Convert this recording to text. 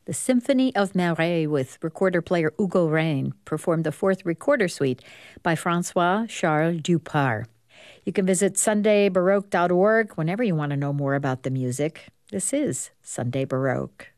The Symphony of Marais with recorder-player Hugo Rain performed the fourth recorder suite by Francois-Charles Dupart. You can visit sundaybaroque.org whenever you want to know more about the music. This is Sunday Baroque.